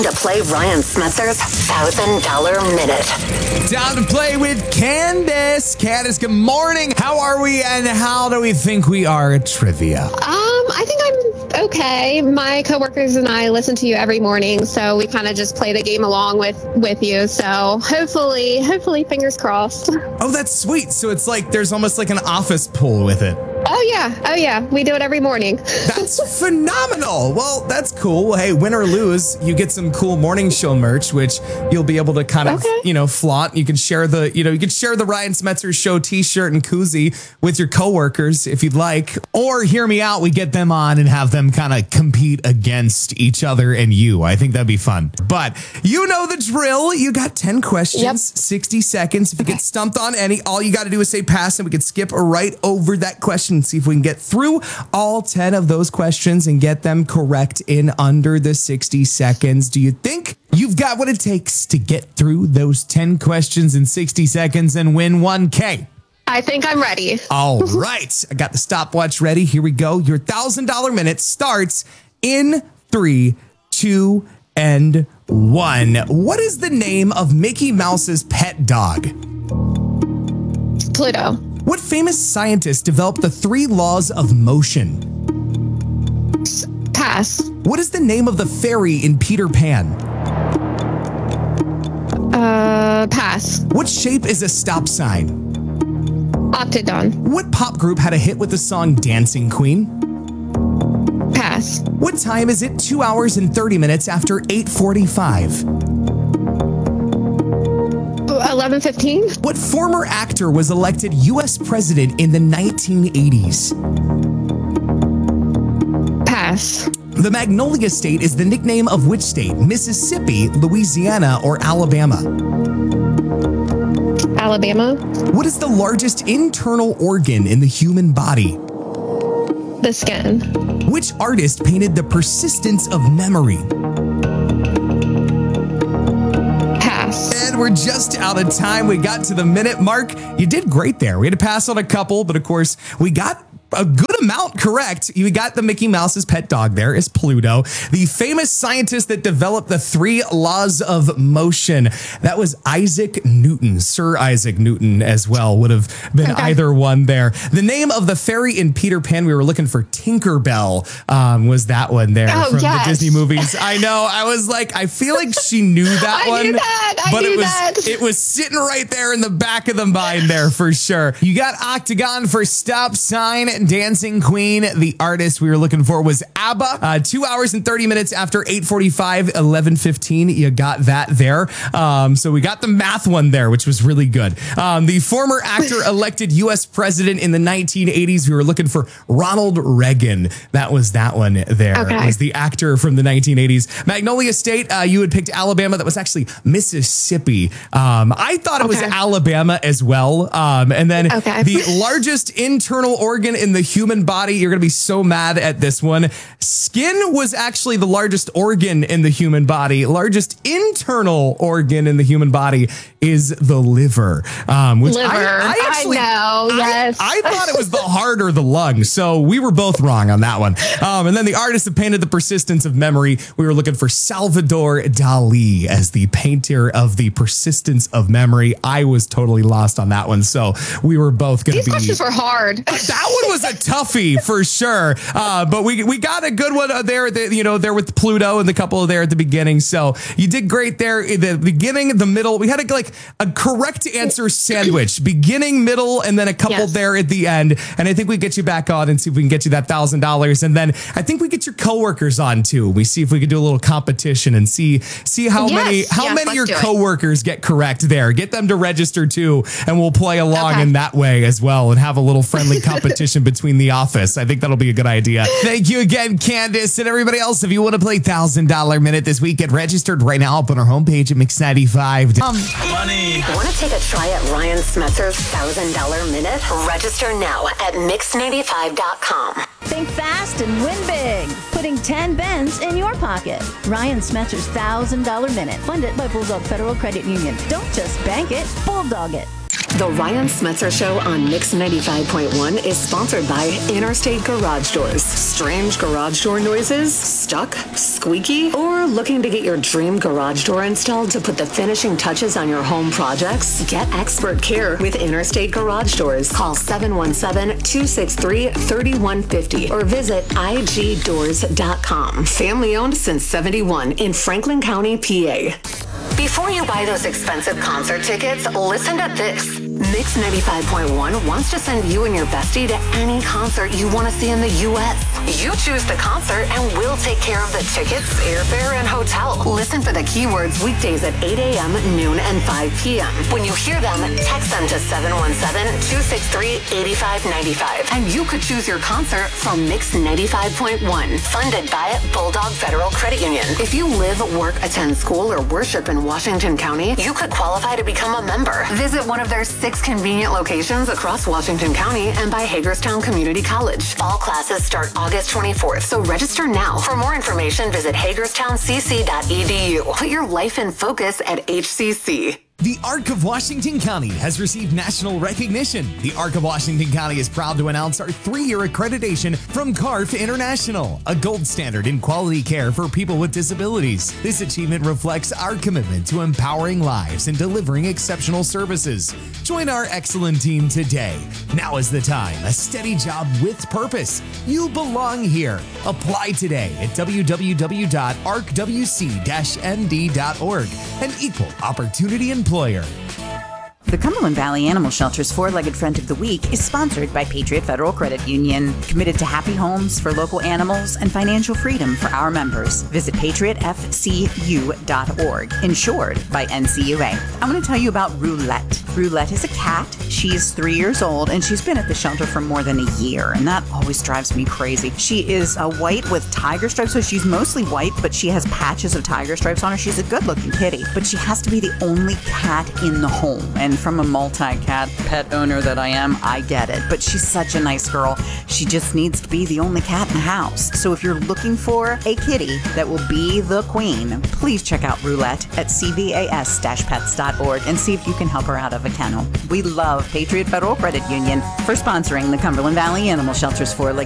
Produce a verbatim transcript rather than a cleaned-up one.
time to play Ryan Smetzer's one thousand dollar Minute. Time to play with Candace. Candace, good morning. How are we and how do we think we are at trivia? Um, I think I'm okay. My coworkers and I listen to you every morning, so we kind of just play the game along with, with you. So hopefully, hopefully, fingers crossed. Oh, that's sweet. So it's like there's almost like an office pool with it. Oh, yeah. Oh, yeah. We do it every morning. That's phenomenal. Well, that's cool. Well, hey, win or lose, you get some cool morning show merch, which you'll be able to kind of, Okay. you know, flaunt. You can share the, you know, you can share the Ryan Smetzer Show t-shirt and koozie with your coworkers if you'd like. Or hear me out, we get them on and have them kind of compete against each other and you. I think that'd be fun. But you know the drill. You got ten questions, Yep. sixty seconds. If you get stumped on any, all you got to do is say pass and we can skip right over that question and see if we can get through all ten of those questions and get them correct in under the sixty seconds. Do you think you've got what it takes to get through those ten questions in sixty seconds and win one K? I think I'm ready. All right. I got the stopwatch ready. Here we go. Your one thousand dollar minute starts in three, two, and one. What is the name of Mickey Mouse's pet dog? Pluto. What famous scientist developed the three laws of motion? Pass. What is the name of the fairy in Peter Pan? Uh, pass. What shape is a stop sign? Octagon. What pop group had a hit with the song Dancing Queen? Pass. What time is it two hours and thirty minutes after eight forty-five? eleven fifteen. What former actor was elected U S president in the nineteen eighties? Pass. The Magnolia State is the nickname of which state? Mississippi, Louisiana, or Alabama? Alabama. What is the largest internal organ in the human body? The skin. Which artist painted The Persistence of Memory? Pass. And we're just out of time. We got to the minute mark. You did great there. We had to pass on a couple, but of course, we got a good amount correct. You got the Mickey Mouse's pet dog there is Pluto, the famous scientist that developed the three laws of motion. That was Isaac Newton. Sir Isaac Newton as well would have been Okay. either one there. The name of the fairy in Peter Pan, we were looking for Tinkerbell, um, was that one there Oh, from yes. the Disney movies. I know. I was like, I feel like she knew that I one. knew that. I but knew it was that. it was sitting right there in the back of the mind there for sure. You got Octagon for stop sign. Dancing Queen, the artist we were looking for was ABBA. Uh, two hours and thirty minutes after eight forty-five, eleven fifteen. You got that there. Um, so we got the math one there, which was really good. Um, the former actor elected U S president in the nineteen eighties. We were looking for Ronald Reagan. That was that one there. Okay. Was the actor from the nineteen eighties. Magnolia State, uh, you had picked Alabama. That was actually Mississippi. Um, I thought it was Okay. Alabama as well. Um, and then Okay. the largest internal organ in the human body. You're going to be so mad at this one. Skin was actually the largest organ in the human body. Largest internal organ in the human body is the liver. Um, which Liver. I, I actually, I know, yes. I, I thought it was the heart or the lung. So we were both wrong on that one. Um, and then the artist that painted The Persistence of Memory, we were looking for Salvador Dali as the painter of The Persistence of Memory. I was totally lost on that one. So we were both going to These be... questions were hard. That one was a toughie for sure. Uh, but we we got a good one there, the, you know, there with Pluto and the couple there at the beginning. So you did great there. In the beginning, the middle, we had a, like a correct answer sandwich, beginning, middle, and then a couple Yes. there at the end. And I think we get you back on and see if we can get you that thousand dollars. And then I think we get your coworkers on too. We see if we can do a little competition and see see how Yes. many how Yes, many let's your do it. coworkers get correct there. Get them to register too, and we'll play along Okay. in that way as well and have a little friendly competition between the office. I think that'll be a good idea. Thank you again, Candace, and everybody else. If you want to play one thousand dollar Minute this week, get registered right now up on our homepage at mix ninety-five. Um, Money. Want to take a try at Ryan Smetzer's one thousand dollar Minute? Register now at mix ninety-five dot com. Think fast and win big. Putting ten bends in your pocket. Ryan Smetzer's one thousand dollar Minute. Funded by Bulldog Federal Credit Union. Don't just bank it, bulldog it. The Ryan Smetzer Show on Mix ninety-five point one is sponsored by Interstate Garage Doors. Strange garage door noises? Stuck? Squeaky? Or looking to get your dream garage door installed to put the finishing touches on your home projects? Get expert care with Interstate Garage Doors. Call seven one seven, two six three, three one five zero or visit I G doors dot com. Family owned since seventy-one in Franklin County, P A. Before you buy those expensive concert tickets, listen to this. Mix ninety-five point one wants to send you and your bestie to any concert you want to see in the U S. You choose the concert and we'll take care of the tickets, airfare, and hotel. Listen for the keywords weekdays at eight a.m., noon, and five p.m. When you hear them, text them to seven one seven, two six three, eight five nine five. And you could choose your concert from Mix ninety-five point one, funded by Bulldog Federal Credit Union. If you live, work, attend school, or worship in Washington County, you could qualify to become a member. Visit one of their six convenient locations across Washington County and by Hagerstown Community College. Fall classes start August twenty-fourth, so register now. For more information, visit hagerstown c c dot e d u. Put your life in focus at H C C. The Arc of Washington County has received national recognition. The Arc of Washington County is proud to announce our three-year accreditation from C A R F International, a gold standard in quality care for people with disabilities. This achievement reflects our commitment to empowering lives and delivering exceptional services. Join our excellent team today. Now is the time. A steady job with purpose. You belong here. Apply today at w w w dot arc w c dash n d dot org. An equal opportunity employer. The Cumberland Valley Animal Shelter's Four-Legged Friend of the Week is sponsored by Patriot Federal Credit Union, committed to happy homes for local animals and financial freedom for our members. Visit patriot f c u dot org, insured by N C U A. I want to tell you about Roulette. Roulette is a cat. She's three years old, and she's been at the shelter for more than a year, and that always drives me crazy. She is a white with tiger stripes, so she's mostly white, but she has patches of tiger stripes on her. She's a good-looking kitty, but she has to be the only cat in the home, and from a multi-cat pet owner that I am, I get it. But she's such a nice girl. She just needs to be the only cat in the house. So if you're looking for a kitty that will be the queen, please check out Roulette at c v a s dash pets dot org and see if you can help her out of a kennel. We love Patriot Federal Credit Union for sponsoring the Cumberland Valley Animal Shelter's Four-Legged